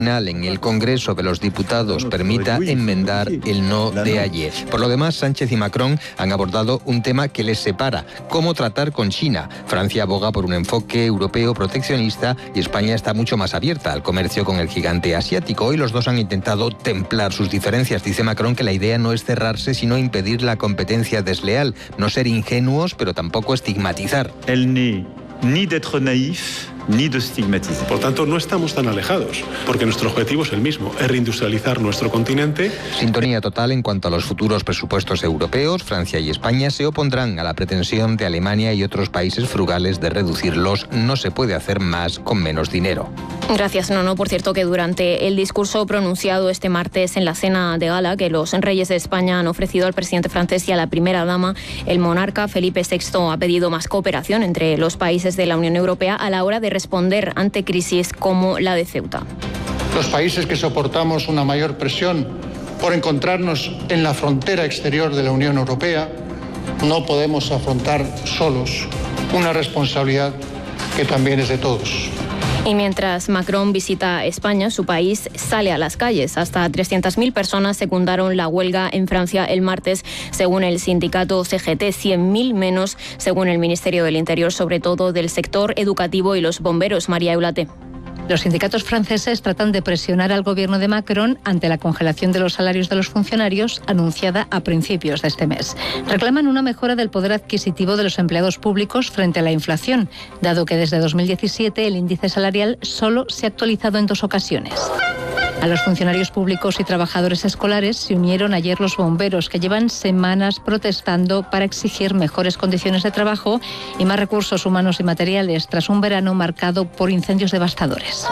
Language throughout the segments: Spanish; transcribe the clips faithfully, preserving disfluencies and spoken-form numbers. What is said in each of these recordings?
en el Congreso de los Diputados permita enmendar el no de ayer. Por lo demás, Sánchez y Macron han abordado un tema que les separa: cómo tratar con China. Francia aboga por un enfoque europeo proteccionista y España está mucho más abierta al comercio con el gigante asiático. Hoy los dos han intentado templar sus diferencias. Dice Macron que la idea no es cerrarse, sino impedir la competencia desleal, no ser ingenuos, pero tampoco estigmatizar. El ni, ni d'être naïf, ni de estigmatizar. Por tanto, no estamos tan alejados, porque nuestro objetivo es el mismo, es reindustrializar nuestro continente. Sintonía total en cuanto a los futuros presupuestos europeos. Francia y España se opondrán a la pretensión de Alemania y otros países frugales de reducirlos. No se puede hacer más con menos dinero. Gracias, Nono. Por cierto, que durante el discurso pronunciado este martes en la cena de gala que los reyes de España han ofrecido al presidente francés y a la primera dama, el monarca Felipe sexto ha pedido más cooperación entre los países de la Unión Europea a la hora de responder ante crisis como la de Ceuta. Los países que soportamos una mayor presión por encontrarnos en la frontera exterior de la Unión Europea no podemos afrontar solos una responsabilidad que también es de todos. Y mientras Macron visita España, su país sale a las calles. Hasta trescientas mil personas secundaron la huelga en Francia el martes, según el sindicato C G T, cien mil menos según el Ministerio del Interior, sobre todo del sector educativo y los bomberos. María Eulate. Los sindicatos franceses tratan de presionar al gobierno de Macron ante la congelación de los salarios de los funcionarios anunciada a principios de este mes. Reclaman una mejora del poder adquisitivo de los empleados públicos frente a la inflación, dado que desde dos mil diecisiete el índice salarial solo se ha actualizado en dos ocasiones. A los funcionarios públicos y trabajadores escolares se unieron ayer los bomberos, que llevan semanas protestando para exigir mejores condiciones de trabajo y más recursos humanos y materiales tras un verano marcado por incendios devastadores.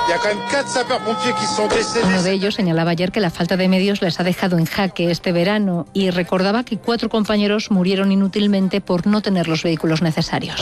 Uno de ellos señalaba ayer que la falta de medios les ha dejado en jaque este verano y recordaba que cuatro compañeros murieron inútilmente por no tener los vehículos necesarios.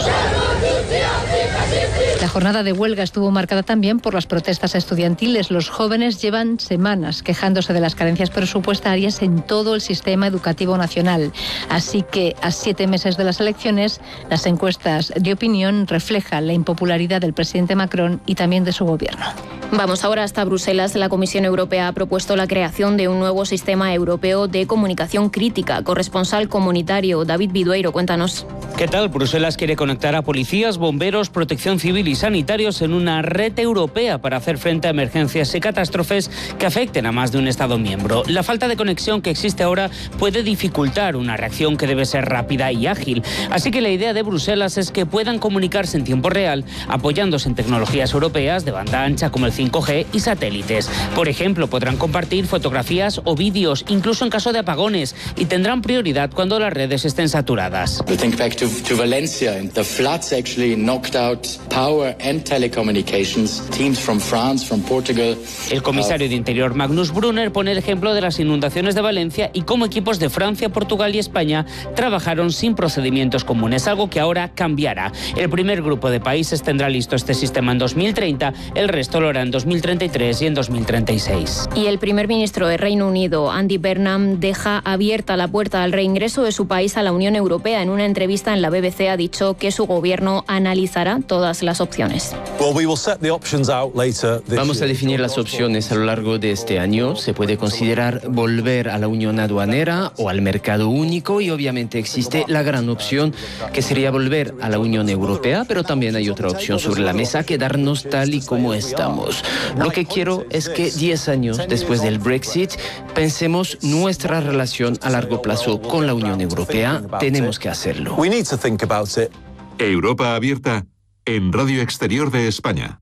La jornada de huelga estuvo marcada también por las protestas estudiantiles. Los jóvenes llevan semanas quejándose de las carencias presupuestarias en todo el sistema educativo nacional. Así que, a siete meses de las elecciones, las encuestas de opinión reflejan la impopularidad del presidente Macron y también de su gobierno. Vamos ahora hasta Bruselas. La Comisión Europea ha propuesto la creación de un nuevo sistema europeo de comunicación crítica. Corresponsal comunitario David Bidueiro, cuéntanos. ¿Qué tal? Bruselas quiere conectar a policías, bomberos, protección civil y sanitarios en una red europea para hacer frente a emergencias y catástrofes que afecten a más de un Estado miembro. La falta de conexión que existe ahora puede dificultar una reacción que debe ser rápida y ágil. Así que la idea de Bruselas es que puedan comunicarse en tiempo real, apoyándose en tecnologías europeas de banda ancha como el cinco G y satélites. Por ejemplo, podrán compartir fotografías o vídeos, incluso en caso de apagones, y tendrán prioridad cuando las redes estén saturadas. To Valencia, the floods actually knocked out power and telecommunications. Teams from France, from Portugal. El comisario de Interior Magnus Brunner pone el ejemplo de las inundaciones de Valencia y cómo equipos de Francia, Portugal y España trabajaron sin procedimientos comunes, algo que ahora cambiará. El primer grupo de países tendrá listo este sistema en dos mil treinta, el resto lo hará en dos mil treinta y tres y en dos mil treinta y seis. Y el primer ministro de Reino Unido, Andy Burnham, deja abierta la puerta al reingreso de su país a la Unión Europea. En una entrevista en la B B C ha dicho que su gobierno analizará todas las opciones. Vamos a definir las opciones a lo largo de este año. Se puede considerar volver a la unión aduanera o al mercado único y obviamente existe la gran opción que sería volver a la Unión Europea, pero también hay otra opción sobre la mesa, quedarnos tal y como estamos. Lo que quiero es que diez años después del Brexit pensemos nuestra relación a largo plazo con la Unión Europea. Tenemos que hacerlo. Europa Abierta en Radio Exterior de España.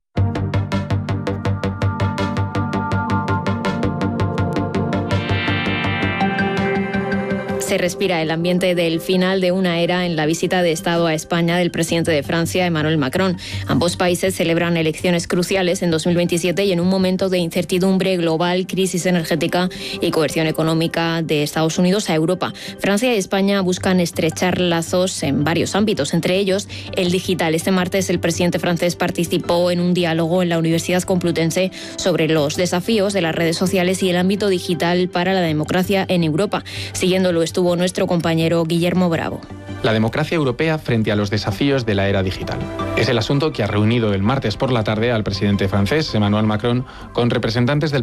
Se respira el ambiente del final de una era en la visita de Estado a España del presidente de Francia, Emmanuel Macron. Ambos países celebran elecciones cruciales en dos mil veintisiete y en un momento de incertidumbre global, crisis energética y coerción económica de Estados Unidos a Europa. Francia y España buscan estrechar lazos en varios ámbitos, entre ellos el digital. Este martes el presidente francés participó en un diálogo en la Universidad Complutense sobre los desafíos de las redes sociales y el ámbito digital para la democracia en Europa. Siguiéndolo estuvo nuestro compañero Guillermo Bravo. La democracia europea frente a los desafíos de la era digital. Es el asunto que ha reunido el martes por la tarde al presidente francés, Emmanuel Macron, con representantes del